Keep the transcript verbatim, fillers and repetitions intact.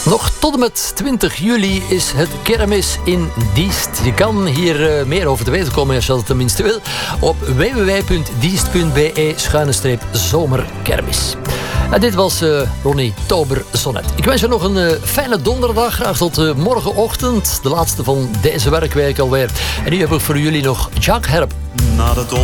Nog tot en met twintig juli is het kermis in Diest. Je kan hier uh, meer over te weten komen als je dat tenminste wil op w w w punt diest punt b e schuine streep zomerkermis. En dit was uh, Ronnie Tober-Sonnet. Ik wens je nog een uh, fijne donderdag. Graag tot uh, morgenochtend. De laatste van deze werkweek alweer. En nu heb ik voor jullie nog Jack Herp. Na de